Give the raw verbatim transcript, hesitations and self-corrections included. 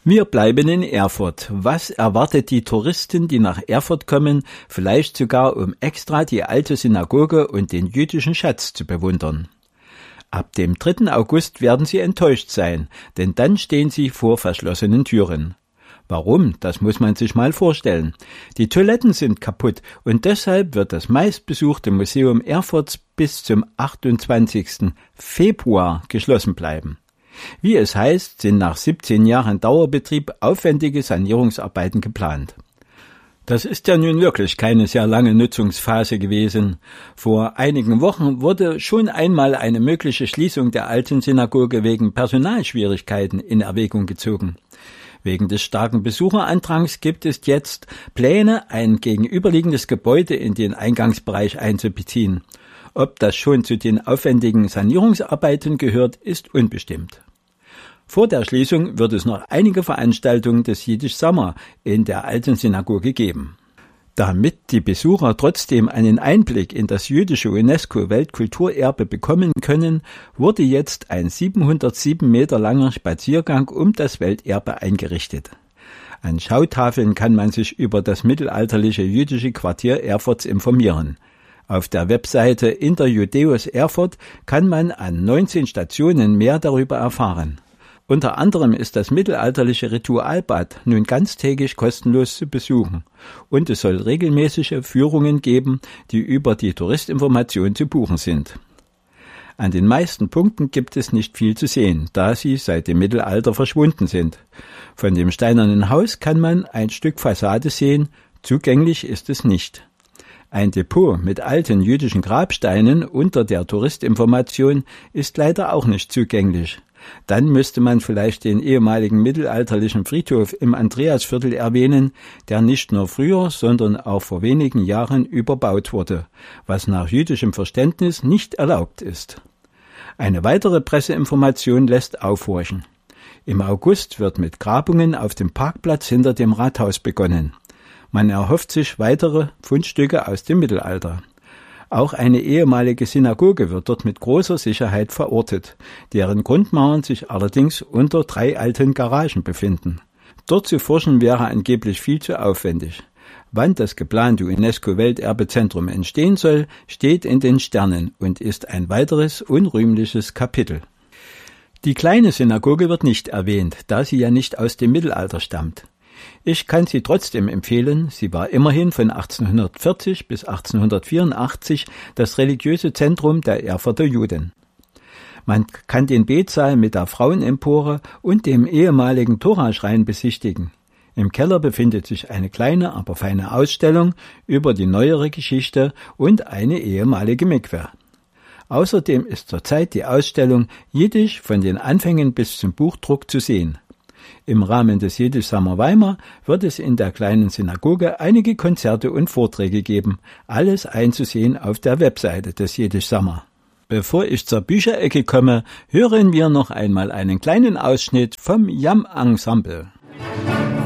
Wir bleiben in Erfurt. Was erwartet die Touristen, die nach Erfurt kommen, vielleicht sogar um extra die alte Synagoge und den jüdischen Schatz zu bewundern? Ab dem dritten August werden sie enttäuscht sein, denn dann stehen sie vor verschlossenen Türen. Warum? Das muss man sich mal vorstellen. Die Toiletten sind kaputt und deshalb wird das meistbesuchte Museum Erfurts bis zum achtundzwanzigsten Februar geschlossen bleiben. Wie es heißt, sind nach siebzehn Jahren Dauerbetrieb aufwendige Sanierungsarbeiten geplant. Das ist ja nun wirklich keine sehr lange Nutzungsphase gewesen. Vor einigen Wochen wurde schon einmal eine mögliche Schließung der alten Synagoge wegen Personalschwierigkeiten in Erwägung gezogen. Wegen des starken Besucherandrangs gibt es jetzt Pläne, ein gegenüberliegendes Gebäude in den Eingangsbereich einzubeziehen. Ob das schon zu den aufwendigen Sanierungsarbeiten gehört, ist unbestimmt. Vor der Schließung wird es noch einige Veranstaltungen des Yiddish Summer in der alten Synagoge geben. Damit die Besucher trotzdem einen Einblick in das jüdische UNESCO-Weltkulturerbe bekommen können, wurde jetzt ein siebenhundertsieben Meter langer Spaziergang um das Welterbe eingerichtet. An Schautafeln kann man sich über das mittelalterliche jüdische Quartier Erfurts informieren. Auf der Webseite Interjudaeus Erfurt kann man an neunzehn Stationen mehr darüber erfahren. Unter anderem ist das mittelalterliche Ritualbad nun ganztägig kostenlos zu besuchen und es soll regelmäßige Führungen geben, die über die Touristinformation zu buchen sind. An den meisten Punkten gibt es nicht viel zu sehen, da sie seit dem Mittelalter verschwunden sind. Von dem steinernen Haus kann man ein Stück Fassade sehen, zugänglich ist es nicht. Ein Depot mit alten jüdischen Grabsteinen unter der Touristinformation ist leider auch nicht zugänglich. Dann müsste man vielleicht den ehemaligen mittelalterlichen Friedhof im Andreasviertel erwähnen, der nicht nur früher, sondern auch vor wenigen Jahren überbaut wurde, was nach jüdischem Verständnis nicht erlaubt ist. Eine weitere Presseinformation lässt aufhorchen. Im August wird mit Grabungen auf dem Parkplatz hinter dem Rathaus begonnen. Man erhofft sich weitere Fundstücke aus dem Mittelalter. Auch eine ehemalige Synagoge wird dort mit großer Sicherheit verortet, deren Grundmauern sich allerdings unter drei alten Garagen befinden. Dort zu forschen wäre angeblich viel zu aufwendig. Wann das geplante UNESCO-Welterbezentrum entstehen soll, steht in den Sternen und ist ein weiteres unrühmliches Kapitel. Die kleine Synagoge wird nicht erwähnt, da sie ja nicht aus dem Mittelalter stammt. Ich kann sie trotzdem empfehlen, sie war immerhin von achtzehnhundertvierzig bis achtzehnhundertvierundachtzig das religiöse Zentrum der Erfurter Juden. Man kann den Betsaal mit der Frauenempore und dem ehemaligen Toraschrein besichtigen. Im Keller befindet sich eine kleine, aber feine Ausstellung über die neuere Geschichte und eine ehemalige Mikwe. Außerdem ist zurzeit die Ausstellung Jiddisch von den Anfängen bis zum Buchdruck zu sehen. Im Rahmen des Yiddish Summer Weimar wird es in der kleinen Synagoge einige Konzerte und Vorträge geben. Alles einzusehen auf der Webseite des Yiddish Summer. Bevor ich zur Bücherecke komme, hören wir noch einmal einen kleinen Ausschnitt vom Yam Ensemble.